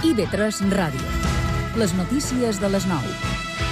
IB3 Ràdio. Les notícies de les 9.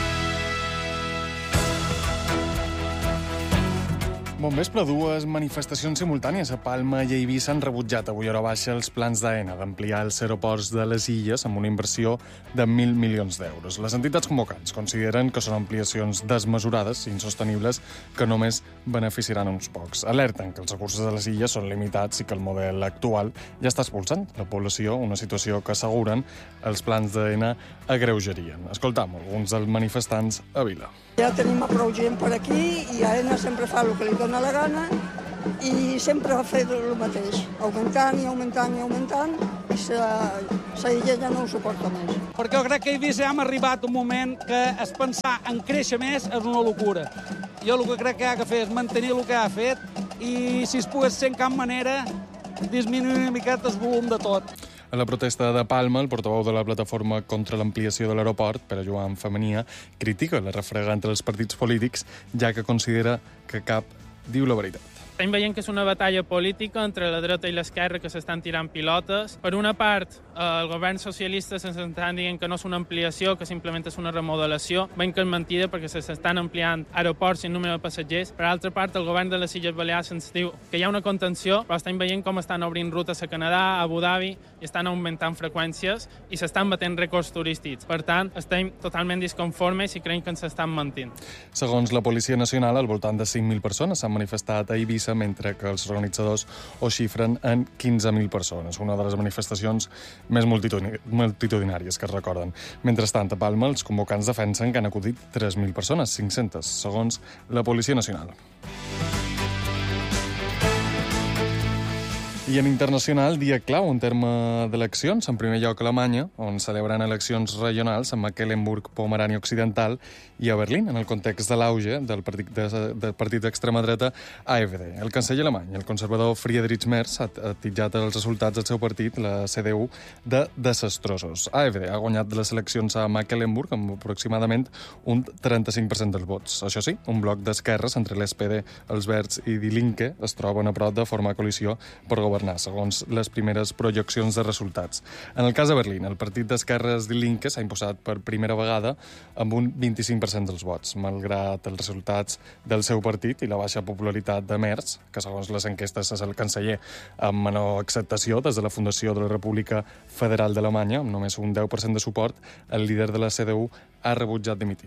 Bon vespre. Dues manifestacions simultànies a Palma i a Eivissa han rebutjat avui a hora baixa els plans d'AENA d'ampliar els aeroports de les illes amb una inversió de 1.000 milions d'euros. Les entitats convocants consideren que són ampliacions desmesurades i insostenibles que només beneficiaran uns pocs. Alerten que els recursos de les illes són limitats i que el model actual ja està expulsant la població, una situació que asseguren els plans d'AENA agreujarien. Escoltam alguns dels manifestants a Vila. Ja tenim prou gent per aquí i AENA sempre fa el que li dona la gana i sempre ha fet el mateix, augmentant i augmentant i augmentant i la illa ja no ho suporta més. Perquè jo crec que a Eivissa hem arribat un moment que es pensar en créixer més és una locura. Jo el que crec que ha de fer és mantenir el que ha fet i si es pogués ser en cap manera disminuir una miqueta el volum de tot. A la protesta de Palma, el portaveu de la plataforma contra l'ampliació de l'aeroport, Pere Joan Femenia, critica la refrega entre els partits polítics, ja que considera que cap diu la veritat. Estem veient que és una batalla política entre la dreta i l'esquerra que s'estan tirant pilotes. Per una part, el govern socialista s'estan dient que no és una ampliació, que simplement és una remodelació. Veiem que és mentida perquè s'estan ampliant aeroports i el número de passatgers. Per altra part, el govern de les Illes Balears ens diu que hi ha una contenció, però estem veient com estan obrint rutes a Canadà, a Abu Dhabi, i estan augmentant freqüències i s'estan batent rècords turístics. Per tant, estem totalment disconformes i creiem que ens estan mentint. Segons la Policia Nacional, al voltant de 5.000 persones s'han manifestat a Eivissa, mentre que els organitzadors ho xifren en 15.000 persones, una de les manifestacions més multitudinàries que es recorden. Mentrestant, a Palma, els convocants defensen que han acudit 3.000 persones, 500, segons la Policia Nacional. I en internacional, dia clau en terme d'eleccions, en primer lloc a Alemanya, on celebren eleccions regionals a Mecklenburg-Pomerània Occidental i a Berlín, en el context de l'auge del partit d'extrema dreta AfD. El canceller alemany, el conservador Friedrich Merz, ha titllat els resultats del seu partit, la CDU, de desastrosos. AfD ha guanyat les eleccions a Mecklenburg amb aproximadament un 35% dels vots. Això sí, un bloc d'esquerres entre l'SPD, els Verds i Die Linke es troben a prop de formar coalició per governar, segons les primeres projeccions de resultats. En el cas de Berlín, el partit d'esquerres Die Linke s'ha imposat per primera vegada amb un 25% dels vots, malgrat els resultats del seu partit i la baixa popularitat de Merz, que segons les enquestes és el canceller amb menor acceptació des de la fundació de la República Federal d'Alemanya, amb només un 10% de suport, el líder de la CDU ha rebutjat dimitir.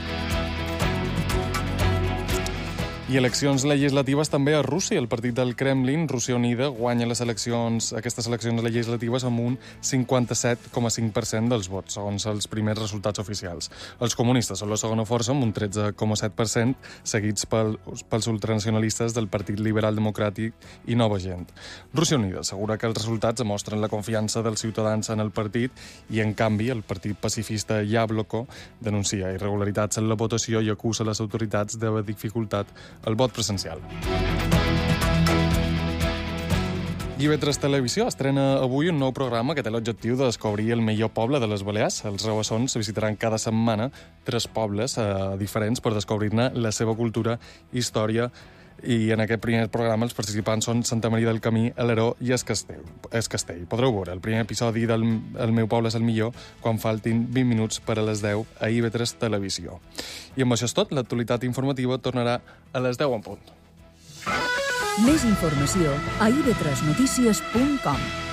I eleccions legislatives també a Rússia. El partit del Kremlin, Rússia Unida, guanya aquestes eleccions legislatives amb un 57,5% dels vots, segons els primers resultats oficials. Els comunistes són la segona força, amb un 13,7%, seguits pels ultranacionalistes del Partit Liberal Democràtic i Nova Gent. Rússia Unida assegura que els resultats demostren la confiança dels ciutadans en el partit i, en canvi, el partit pacifista Yabloko denuncia irregularitats en la votació i acusa les autoritats d'haver dificultat el vot presencial. IB3 Televisió estrena avui un nou programa que té l'objectiu de descobrir el millor poble de les Balears. Els rabassons visitaran cada setmana 3 pobles diferents per descobrir-ne la seva cultura, història, i en aquest primer programa els participants són Santa Maria del Camí, Alaró i Es Castell. Podreu veure el primer episodi del El meu poble és el millor quan faltin 20 minuts per a les 10 a IB3 Televisió. I amb això és tot. L'actualitat informativa tornarà a les 10 en punt. Més informació a ib3notícies.com.